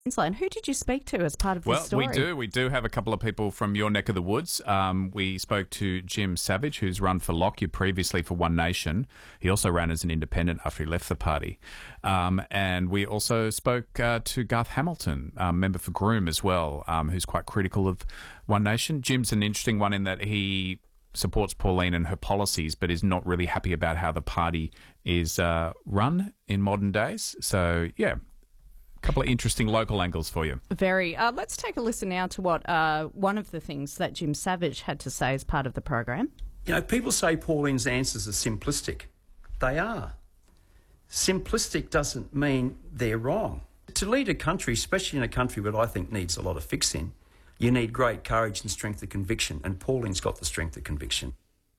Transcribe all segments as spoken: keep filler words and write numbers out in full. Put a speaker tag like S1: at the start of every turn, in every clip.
S1: Queensland. Who did you speak to as part of this
S2: well,
S1: story?
S2: we do. We do have a couple of people from your neck of the woods. Um, we spoke to Jim Savage, who's run for Lockyer previously for One Nation. He also ran as an independent after he left the party. Um, and we also spoke uh, to Garth Hamilton, um, member for Groom as well, um, who's quite critical of One Nation. Jim's an interesting one in that he supports Pauline and her policies, but is not really happy about how the party is uh, run in modern days. So, yeah. Couple of interesting local angles for you.
S1: Very. Uh, let's take a listen now to what uh, one of the things that Jim Savage had to say as part of the program.
S3: You know, people say Pauline's answers are simplistic. They are. Simplistic doesn't mean they're wrong. To lead a country, especially in a country that I think needs a lot of fixing, you need great courage and strength of conviction, and Pauline's got the strength of conviction.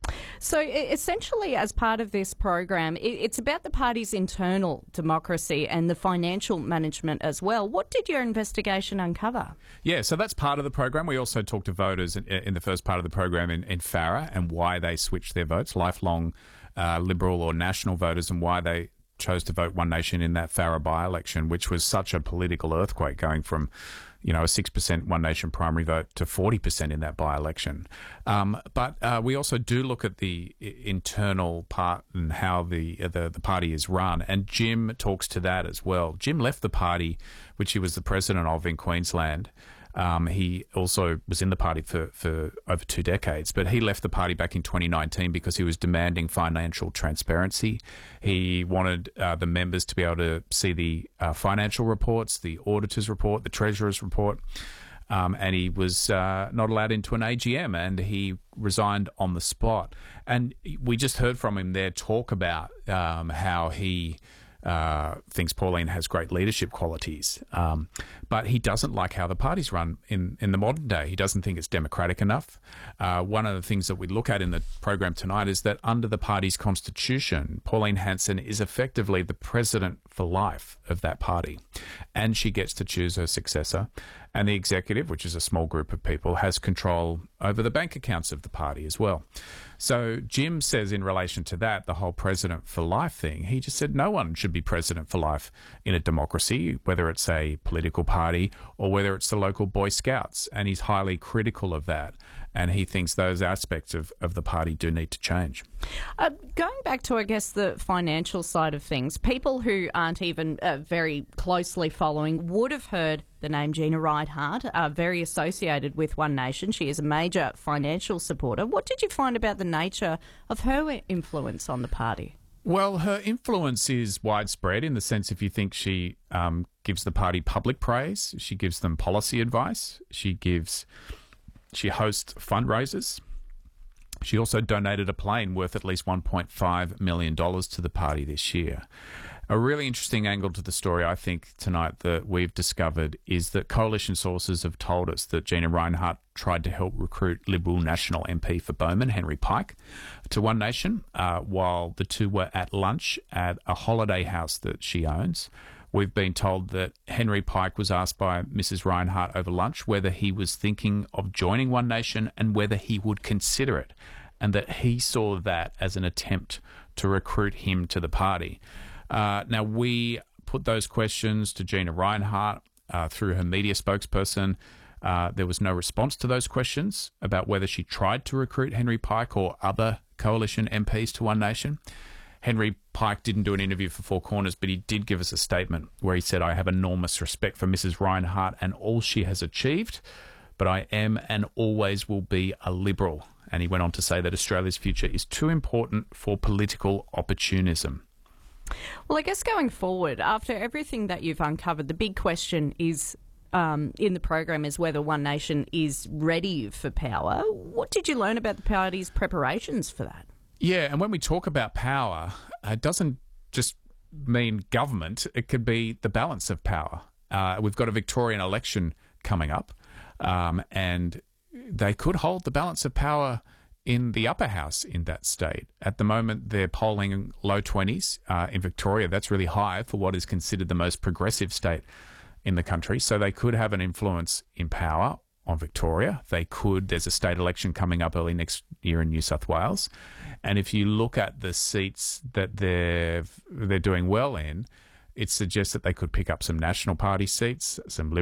S1: So essentially, as part of this program, it's about the party's internal democracy and the financial management as well. What did your investigation uncover?
S2: Yeah, so that's part of the program. We also talked to voters in, in the first part of the program in, in Farrer and why they switched their votes, lifelong uh, Liberal or National voters, and why they chose to vote One Nation in that Farrer by-election, which was such a political earthquake, going from, you know, a six percent One Nation primary vote to forty percent in that by-election. Um, but uh, we also do look at the internal part and how the, uh, the the party is run, and Jim talks to that as well. Jim left the party, which he was the president of in Queensland. Um, he also was in the party for, for over two decades, but he left the party back in twenty nineteen because he was demanding financial transparency. He wanted uh, the members to be able to see the uh, financial reports, the auditor's report, the treasurer's report, um, and he was uh, not allowed into an A G M, and he resigned on the spot. And we just heard from him there talk about um, how he Uh, thinks Pauline has great leadership qualities, um, but he doesn't like how the party's run in, in the modern day. He doesn't think it's democratic enough. Uh, one of the things that we look at in the program tonight is that under the party's constitution, Pauline Hanson is effectively the president for life of that party, and she gets to choose her successor. And the executive, which is a small group of people, has control over the bank accounts of the party as well. So Jim says in relation to that, the whole president for life thing, he just said no one should be president for life in a democracy, whether it's a political party or whether it's the local Boy Scouts. And he's highly critical of that. And he thinks those aspects of, of the party do need to change.
S1: Uh, going back to, I guess, the financial side of things, people who aren't even uh, very closely following would have heard the name Gina Rinehart, uh, very associated with One Nation. She is a major financial supporter. What did you find about the nature of her influence on the party?
S2: Well, her influence is widespread in the sense if you think she um, gives the party public praise, she gives them policy advice, she gives, she hosts fundraisers. She also donated a plane worth at least one point five million dollars to the party this year. A really interesting angle to the story, I think, tonight that we've discovered is that coalition sources have told us that Gina Rinehart tried to help recruit Liberal National M P for Bowman, Henry Pike, to One Nation uh, while the two were at lunch at a holiday house that she owns. We've been told that Henry Pike was asked by Missus Rinehart over lunch whether he was thinking of joining One Nation and whether he would consider it, and that he saw that as an attempt to recruit him to the party. Uh, now, we put those questions to Gina Rinehart uh, through her media spokesperson. Uh, there was no response to those questions about whether she tried to recruit Henry Pike or other coalition M Ps to One Nation. Henry Pike didn't do an interview for Four Corners, but he did give us a statement where he said, "I have enormous respect for Missus Rinehart and all she has achieved, but I am and always will be a Liberal." And he went on to say that Australia's future is too important for political opportunism.
S1: Well, I guess going forward, after everything that you've uncovered, the big question is um, in the program is whether One Nation is ready for power. What did you learn about the party's preparations for that?
S2: Yeah, and when we talk about power, it doesn't just mean government. It could be the balance of power. Uh, we've got a Victorian election coming up, um, and they could hold the balance of power in the upper house in that state. At the moment, they're polling low twenties uh, in Victoria. That's really high for what is considered the most progressive state in the country. So they could have an influence in power on Victoria. They could. There's a state election coming up early next year in New South Wales. And if you look at the seats that they're, they're doing well in, it suggests that they could pick up some National Party seats, some Liberal